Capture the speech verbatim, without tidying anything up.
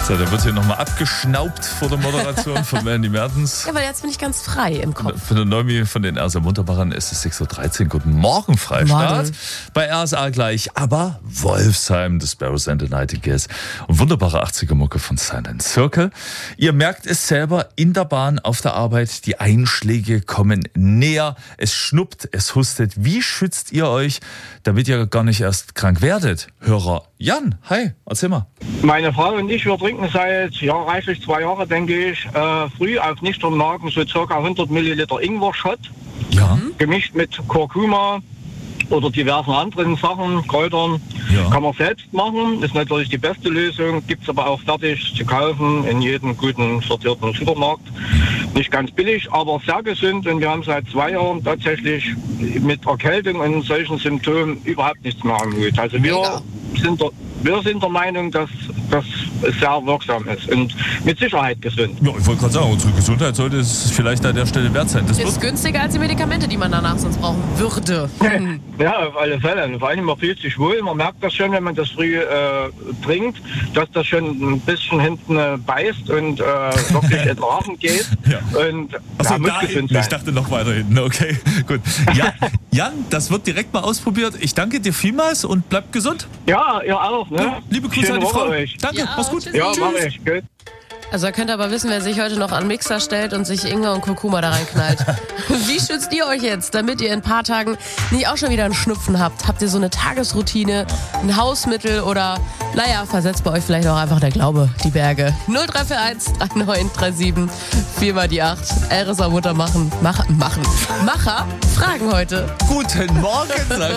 So, da wird hier nochmal abgeschnaubt vor der Moderation von Mandy Mertens. Ja, weil jetzt bin ich ganz frei im Kopf. Für den Neumi von den R S A Munterbachern ist es sechs Uhr dreizehn. Guten Morgen, Freistaat. Morgen. Bei R S A gleich, aber Wolfsheim, The Sparrows and the Nightingales und wunderbare achtziger-Mucke von Silent Circle. Ihr merkt es selber in der Bahn, auf der Arbeit, die Einschläge kommen näher. Es schnuppt, es hustet. Wie schützt ihr euch, damit ihr gar nicht erst krank werdet? Hörer Jan, hi, erzähl mal. Meine Frau und ich, wir trinken seit ja, reichlich zwei Jahren, denke ich, äh, früh auf nüchternen Magen so ca. hundert Milliliter Ingwer-Shot, Ja. gemischt mit Kurkuma oder diversen anderen Sachen, Kräutern. Ja. Kann man selbst machen, ist natürlich die beste Lösung, gibt es aber auch fertig zu kaufen in jedem guten sortierten Supermarkt. Nicht ganz billig, aber sehr gesund, und wir haben seit zwei Jahren tatsächlich mit Erkältung und solchen Symptomen überhaupt nichts mehr am Hut. Also wir sind, der, wir sind der Meinung, dass das sehr wirksam ist und mit Sicherheit gesund. Ja, ich wollte gerade sagen, unsere Gesundheit sollte es vielleicht an der Stelle wert sein. Das Ist wird günstiger als die Medikamente, die man danach sonst brauchen würde. Ja, auf alle Fälle. Vor allem, man fühlt sich wohl. Man merkt das schon, wenn man das früh äh, trinkt, dass das schon ein bisschen hinten äh, beißt und äh, wirklich ertragen geht. Ja. Und Achso, ja, muss da gesund hinten. Ich sein. dachte noch weiter hinten. Okay, gut. Ja, Jan, das wird direkt mal ausprobiert. Ich danke dir vielmals und bleib gesund. Ja, ihr auch. Ne? Ja, liebe Grüße Schöne an die Woche Frau. euch. Danke, Ja, mach's gut. tschüssi. Ja, mach ich. Gut. Also ihr könnt aber wissen, wer sich heute noch an Mixer stellt und sich Ingwer und Kurkuma da reinknallt. Wie schützt ihr euch jetzt, damit ihr in ein paar Tagen nicht auch schon wieder einen Schnupfen habt? Habt ihr so eine Tagesroutine, ein Hausmittel oder, naja, versetzt bei euch vielleicht auch einfach der Glaube, die Berge. null drei vier eins drei neun drei sieben vier mal die acht. R S A Mutter machen, Macher, machen. Macher fragen heute. Guten Morgen, sagt